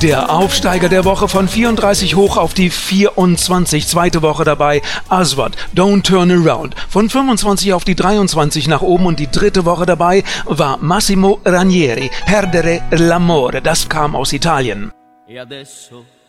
Der Aufsteiger der Woche von 34 hoch auf die 24. Zweite Woche dabei. Aswad, Don't Turn Around. Von 25 auf die 23 nach oben. Und die dritte Woche dabei war Massimo Ranieri, Perdere l'amore. Das kam aus Italien. E adesso